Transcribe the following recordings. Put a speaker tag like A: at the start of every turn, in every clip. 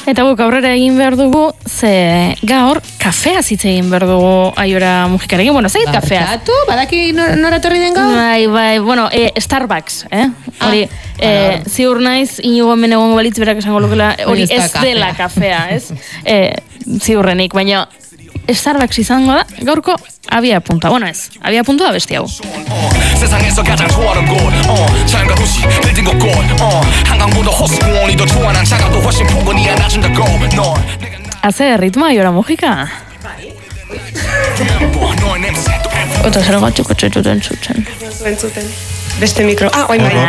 A: Eta guk aurrera egin behar dugu, ze gaur kafea hitz egin behar dugu Aiora Mujikarekin. Bueno, zegit kafea.
B: Barkatu, badaki nora torri den gaur?
A: Bai, bueno, Starbucks, hori, ziur naiz, inigo hemen egongo balitz berak esango lukela, hori ez dela kafea, ez? Ziurrenik, baina Starbucks izango da, gaurko abia punta. Bueno ez, abia punta da besti hau.
C: 세상에서 가장 좋아하는 곳 자연과 도시 빌딩 곳곳 한강보다 호수공원이 더 좋아 난 차가도 훨씬 포근히 안아준다고 넌
A: Hace ritmo Aiora Mujika?
B: Bai.
C: 너의 냄새 또
A: Eta zer gatzuk etxetuten zutzen.
B: Entzuten. Beste mikro. Oin bai.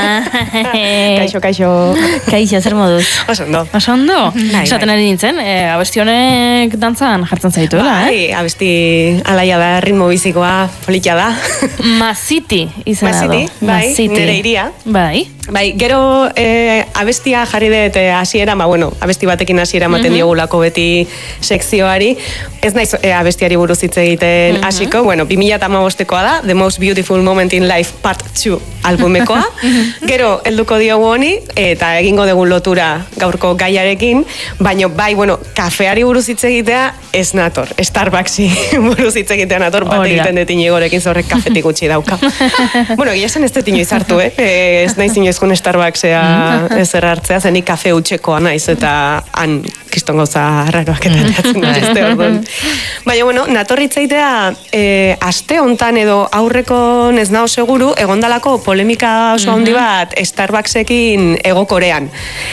B: Kaixo.
A: Kaixo, zer moduz?
B: Oso ondo.
A: Esaten ari nintzen, abesti honek dantzan jartzen zaituela,
B: Bai, abesti alaia da, ritmo bizikoa, politia da.
A: Masiti izena do.
B: Bai, nire iria. Bai, gero abestia jarri dut hasiera, abesti batekin hasiera ematen diogulako beti sekzioari. Ez naiz abestiari buruz hitz egiten hasiko. 2015koa da, The Most Beautiful Moment in Life Part 2 albumekoa. Gero, helduko diogu honi, eta egingo dugu lotura gaurko gaiarekin, baina bai, kafeari buruz hitz egitea ez nator. Starbucksi buruz hitz egitea nator, bat egiten dut Inigorekin zorrek kafetik gutxi dauka. Egia esan ez dut inoiz hartu, ez naiz inoizkun Starbucksea ezer hartzea, zenik kafe utxekoa naiz, eta han kiston gauza raroak eta teatzen dituzte orduan. Baina, natorritzeitea aste hontan edo aurrekon ez nao seguru, egondalako polemika oso handi bat Starbucksekin Hego Korean.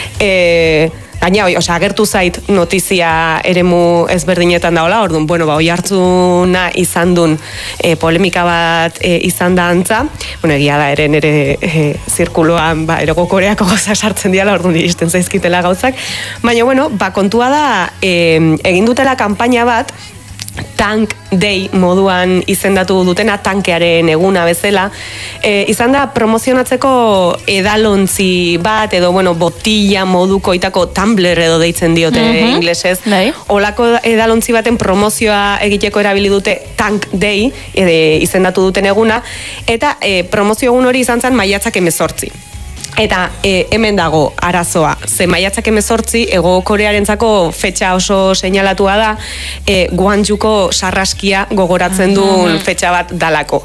B: Gaina, agertu zait notizia eremu ezberdinetan daola, orduan, oi hartzuna izan duen polemika bat izan da antza. Egia da, ere nire zirkuloan Hego Koreako gauza sartzen diala, orduan iristen zaizkitela gauzak. Baina, kontua da, egin dutela kanpaina bat, Tank Day moduan izendatu dutena, tankearen eguna bezala, izan da promozionatzeko edalontzi bat, edo, botilla moduko itako tumbler edo deitzen diote inglesez. Olako edalontzi baten promozioa egiteko erabili dute Tank Day, izendatu duten eguna, eta promozio egun hori izan zen maiatzak 18. Eta hemen dago arazoa, ze maiatzak 18 Hego Korearentzako fetxa oso seinalatua da, Gwangjuko sarraskia gogoratzen duen fetxa bat dalako.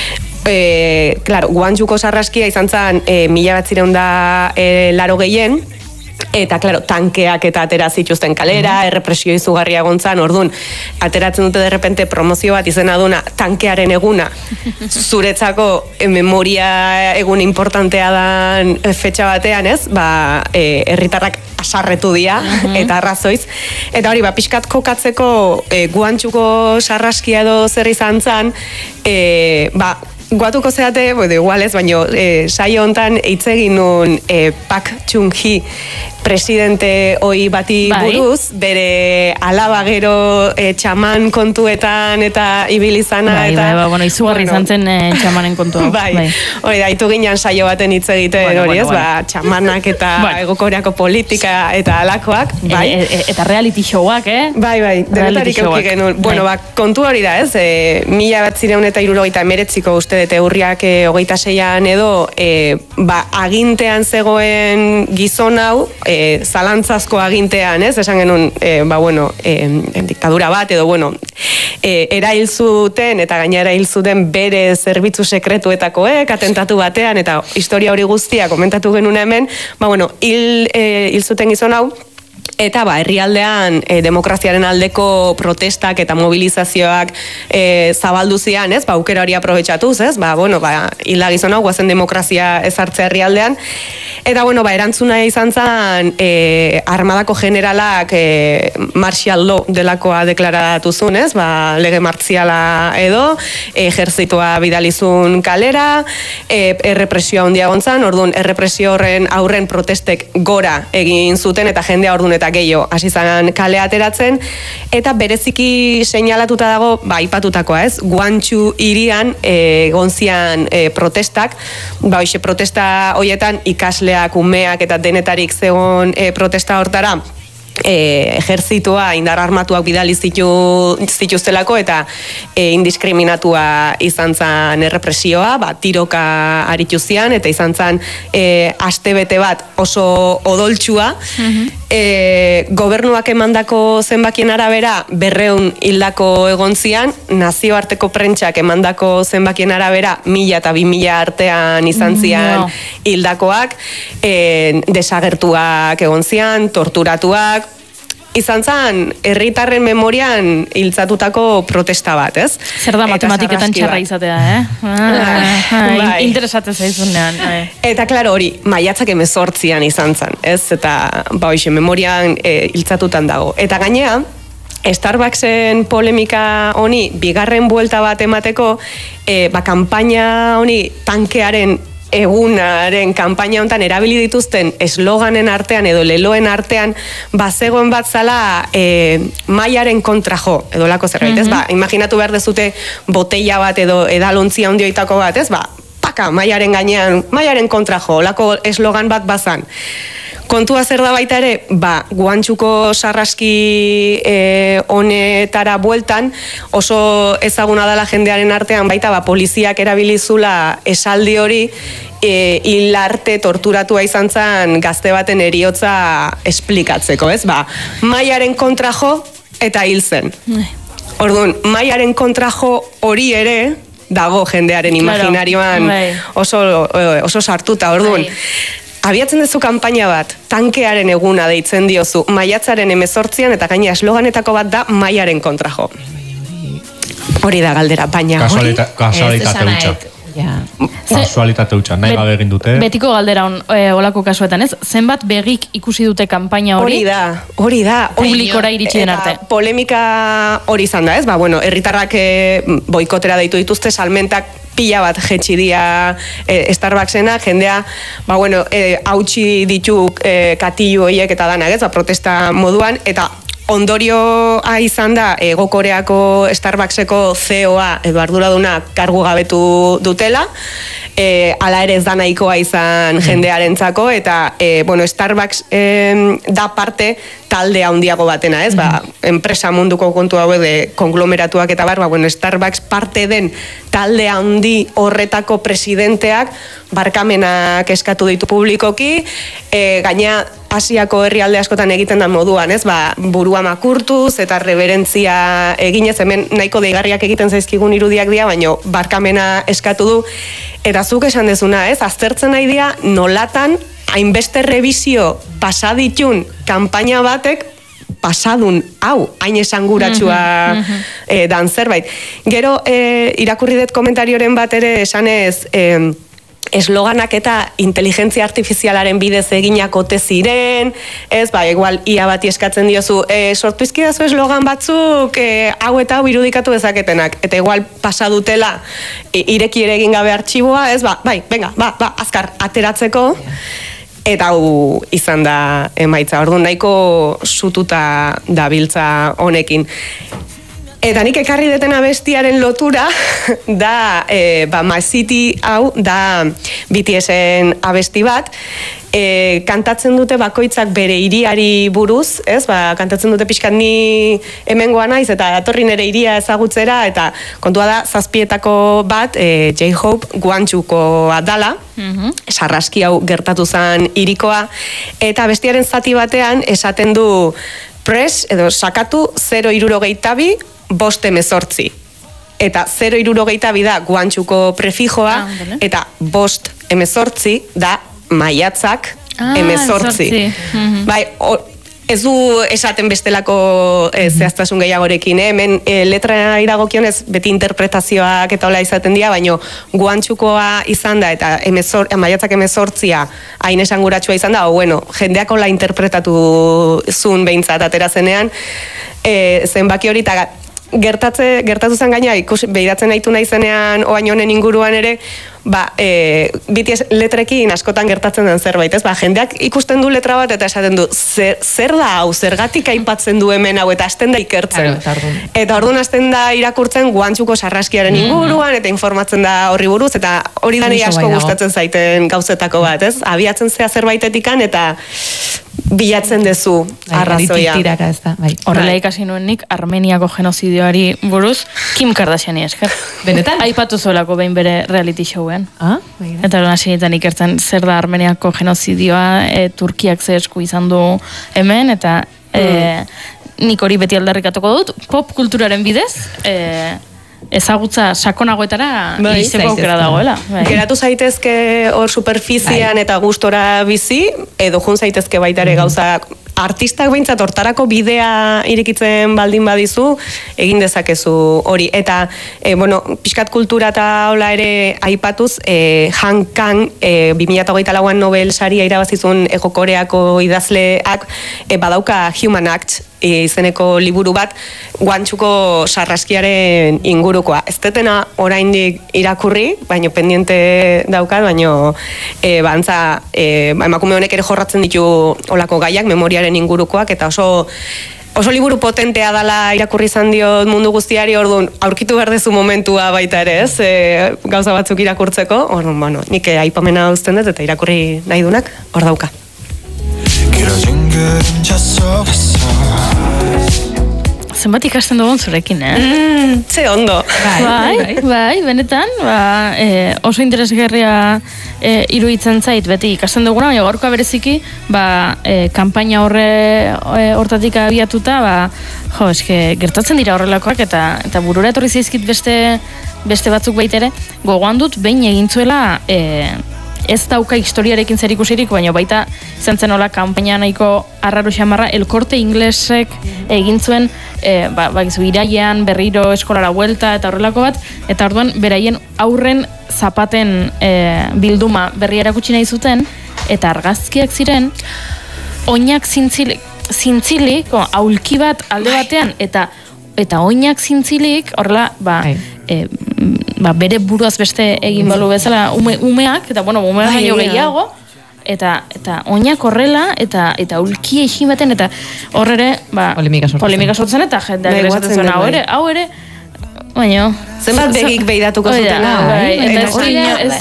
B: Gwangjuko sarraskia izan zen 1980 eta, tankeak eta atera zituzten kalera, errepresio izugarria gontzan, orduan, ateratzen dute derrepente promozio bat izena duna tankearen eguna, zuretzako memoria egun importantea dan fetxa batean, ez? Herritarrak asarretu dira, eta arrazoiz. Eta hori, pixkat kokatzeko Gwangjuko sarraskia edo zer izan zan, guatuko zeate, igual ez, baina saio hontan hitz egin nun Pak Chung-hee presidente hoi bati buruz, bere alaba gero txaman kontuetan eta ibilizana.
A: Izugarri izan zen txamanen kontua.
B: Hori da, itu ginen saio baten hitz egiten hori ez, txamanak eta Hego Koreako politika eta alakoak.
A: Eta reality showak,
B: Bai, denetarik euki genuen. Kontu hori da ez, 1979ko uste dute urriak 26an edo, agintean zegoen gizon hau, zalantzazko agintean, ez? Esan genuen, diktadura bat, edo, erail zuten, eta gainera hil zuten bere zerbitzu sekretuetakoek, atentatu batean, eta historia hori guztia komentatu genuen hemen, hil zuten gizon hau, eta herrialdean demokraziaren aldeko protestak eta mobilizazioak zabaldu zian, ez? Aukera hori aprobetxatuz, ez? Hilda gizon hau, guazen demokrazia ezartzea herrialdean. Eta, erantzuna izan zen armadako generalak martial law delakoa deklaratu zuen, ez? Lege martziala edo, ejertzitoa bidalizun kalera, errepresioa handia gontzan, orduan errepresio horren aurren protestek gora egin zuten, eta jendea orduan eta gehiago hasi zan kale ateratzen, eta bereziki seinalatuta dago, aipatutakoa, ez? Gwangju hirian gontzian protestak, protesta horietan ikasleak, umeak eta denetarik zegoen protesta hortara, ejertzitoa indar armatuak bidali zituztelako eta indiskriminatua izan zen errepresioa, tiroka aritu zian, eta izan zen astebete bat oso odoltsua, gobernuak emandako zenbakien arabera 200 hildako egon zian, nazioarteko prentsak emandako zenbakien arabera 1000 eta 2000 artean izan zian hildakoak, desagertuak egon zian, torturatuak, izan zen herritarren memorian hiltzatutako protesta bat, ez?
A: Zer da matematiketan txarra izatea, interesatzen zaizunean.
B: Eta, klaro, hori, maiatzak 18an izan zen, ez? Eta, memorian hiltzatutan dago. Eta gainea, Starbucksen polemika honi, bigarren buelta bat emateko, kanpaina honi tankearen egunaren kanpaina hontan erabili dituzten esloganen artean edo leloen artean bazegoen bat zala mailaren kontra jo, edo lako zerbait, ez? Imaginatu behar dezute botella bat edo edalontzia hondioitako bat, ez? Paka, mailaren gainean, mailaren kontra jo, lako eslogan bat bazan. Kontua zer da baita ere, guantxuko sarraski honetara bueltan, oso ezaguna dela jendearen artean, baita poliziak erabilizula esaldi hori, hilarte torturatua izan zen gazte baten heriotza esplikatzeko, ez? Mailaren kontra jo eta hil zen. Orduan, mailaren kontra jo hori ere, dago jendearen imaginarioan oso sartuta, orduan. Abiatzen duzu kanpaina bat, tankearen eguna deitzen diozu, maiatzaren 18an eta gaina esloganetako bat da mailaren kontra jo. Hori da galdera, baina hori...
D: Kasualitate hutsa. Kasualitate hutsa, nahi gabe egin dute.
A: Betiko galdera olako kasuetan, ez? Zenbat begik ikusi dute kanpaina hori?
B: Hori da.
A: Publikora iritsi den arte.
B: Polemika hori izan da, ez? Herritarrak boikotera deitu dituzte, salmentak pila bat jetxi dia Starbucksena, jendea, hautsi ditu katillo horiek eta danak, ez? Protesta moduan, eta ondorioa izan da Hego Koreako Starbuckseko CEO-a edo arduraduna kargu gabetu dutela, hala ere ez da nahikoa izan jendearentzako, eta Starbucks da parte talde handiago batena, ez? Enpresa munduko kontu hauek konglomeratuak eta Starbucks parte den talde handi horretako presidenteak barkamenak eskatu ditu publikoki, gaina Asiako herrialde askotan egiten da moduan, ez? Burua makurtuz eta reverentzia eginez, hemen nahiko deigarriak egiten zaizkigun irudiak dira, baina barkamena eskatu du. Eta zuk esan dezuna, ez? Aztertzen nahi dira nolatan hainbeste revisio pasaditun kanpaina batek pasadun hau, hain esanguratsua dan zerbait. Gero, irakurri dut komentarioren bat ere esanez, esloganak eta inteligentzia artifizialaren bidez eginak ote ziren, ez, igual ia bati eskatzen diozu, sortu izkidazu eslogan batzuk, hau eta hau irudikatu dezaketenak, eta igual pasadutela ireki ere egin gabe artxiboa, ez, venga, azkar, ateratzeko, eta hau izan da emaitza, orduan nahiko sututa dabiltza honekin. Eta nik ekarri deten abestiaren lotura da, My City hau da BTSen abesti bat, kantatzen dute bakoitzak bere hiriari buruz, ez? Kantatzen dute pixkat ni hemengoa naiz eta datorri nere hiria ezagutzera, eta kontua da zazpietako bat, J-Hope Guantxukoa dala, sarraski hau gertatu zen hirikoa, eta abestiaren zati batean esaten du press edo sakatu 062 518. Eta 062 da Guantxuko prefijoa, eta 518 da maiatzak 18. Ez du esaten bestelako zehaztasun gehiagorekin, hemen letra iragokionez beti interpretazioak eta hola izaten dira, baina Guantxukoa izan da eta maiatzak 18a hain esanguratsua izan da, jendeak hola interpretatu zuen behintzat atera zenean, zenbaki hori eta gertatu zen gaina, behiratzen nahitu nahi zenean oain honen inguruan ere, BTS letrekin askotan gertatzen den zerbait, ez? Jendeak ikusten du letra bat eta esaten du, zer da hau, zergatik aipatzen du hemen hau, eta hasten da ikertzen. Eta orduan hasten da irakurtzen Guantxuko sarraskiaren inguruan, eta informatzen da horri buruz, eta hori da asko gustatzen zaiten gauzetako bat, ez? Abiatzen zea zerbaitetikan, eta bilatzen dezu arrazoia.
A: Horrela ikasi nuenik Armeniako genozidioari buruz Kim Kardashiani esker.
E: Benetan?
A: Aipatu zuelako behin bere reality showen. Eta hasietan ikertzen zer da Armeniako genozidioa, Turkiak ze esku izan du hemen, eta nik hori beti aldarrikatuko dut, pop kulturaren bidez, ezagutza sakonagoetara iristeko aukera dagoela.
B: Geratu zaitezke hor superfizian eta gustora bizi, edo jun zaitezke baita ere gauzak artistak behintzat hortarako bidea irekitzen baldin badizu, egin dezakezu hori. Eta, pixkat kultura eta hola ere aipatuz, Han Kang, 2008an Nobel saria irabazizun Ego Koreako idazleak, badauka Human Act, izeneko liburu bat, guantxuko sarraskiaren ingurukoa. Ez detena oraindik irakurri, baino pendiente daukat, baino bantza emakume honek ere jorratzen ditu olako gaiak, memoriaren ingurukoak, eta oso liburu potentea dala irakurri izan diot mundu guztiari, orduan aurkitu behar dezu momentua baita ere, ez? Gauza batzuk irakurtzeko, orduan, nik aipamena uzten dut, eta irakurri nahi dunak, hor dauka.
A: Zenbat ikasten dugun zurekin,
B: Ze ondo.
A: Bai, benetan, oso interesgarria iruditzen zait, beti ikasten duguna, baina gaurkoa bereziki, kanpaina hortatik abiatuta, gertatzen dira horrelakoak, eta burura etorri zaizkit beste batzuk baitere, gogoan dut, behin egintzuela, ez dauka historiarekin zer ikusirik, baina baita izan zen hola kanpaina nahiko arraro xamarra, El Corte Inglesek egin zuen, irailean berriro eskolara buelta eta horrelako bat, eta orduan beraien aurren zapaten bilduma berri erakutsi nahi zuten, eta argazkiak ziren, oinak zintzilik, aulki bat alde batean, eta oinak zintzilik, horrela, bere buruaz beste egin balu bezala umeak, eta umeak baino gehiago, eta oinak horrela, eta ulkia egin baten, eta horre polemika sortzen, eta jendeak esaten zuen, hau ere, baina...
B: Zenbat begik behidatuko zuten,
A: eta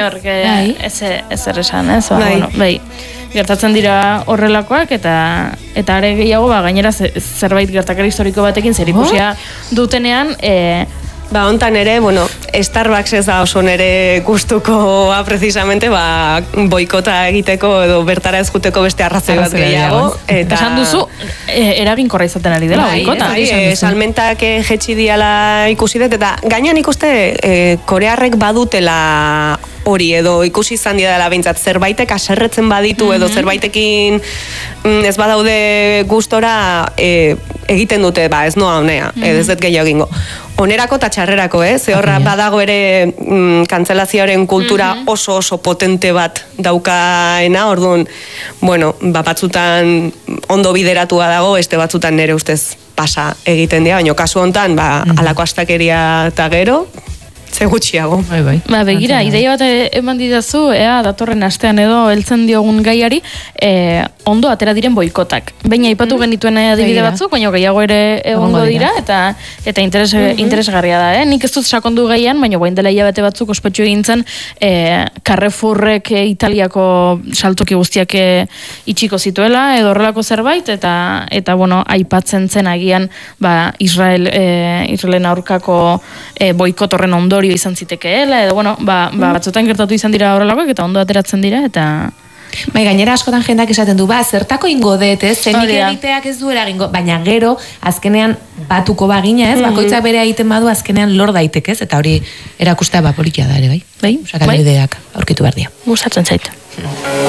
A: ez erresan, ez? Gertatzen dira horrelakoak, eta are gehiago, gainera zerbait gertakari historiko batekin zer ikusia dutenean,
B: hontan ere, Starbucks ez da oso nere gustukoa precisamente, boikota egiteko edo bertara ez juteko beste arrazoi bat gehiago.
A: Esan duzu, eraginkorra izaten ari dela boikota.
B: Salmentak jetxi diala ikusi dut, eta gainean ikuste korearrek badutela hori, edo ikusi izan dira behintzat zerbaitek aserretzen baditu, edo zerbaitekin ez badaude gustora egiten dute, ez noa honea, ez dut gehiago egingo. Onerako eta txarrerako, ze horra badago ere kantzelazioaren kultura oso potente bat daukaena, orduan, batzutan ondo bideratua dago, beste batzutan nire ustez pasa egiten dira, baina kasu hontan, alako astakeria eta gero, ze gutxiago.
A: Begira, ideia bat eman didazu, datorren astean edo heltzen diogun gaiari, ondo atera diren boikotak. Baina aipatu genituen adibide batzuk, baina gehiago ere egongo dira, eta interesgarria da. Nik ez dut sakondu gaian, baina guain dela hilabete batzuk ospetxu egin zen, Carrefourrek Italiako saltoki guztiak itxiko zituela, edo horrelako zerbait, eta aipatzen zen agian Israelen aurkako boikot horren ondorio izan zitekeela, edo batzutan gertatu izan dira horrelakoak, eta ondo ateratzen dira, eta...
E: Gainera askotan jendak esaten du, zertako ingo dut, zenik egiteak ez duela ingo, baina gero, azkenean batuko bagina, bakoitzak bere egiten badu, azkenean lor daitek, eta hori erakustea politia da ere, bai? Osa, ideak aurkitu behar dira.
A: Gustatzen zait.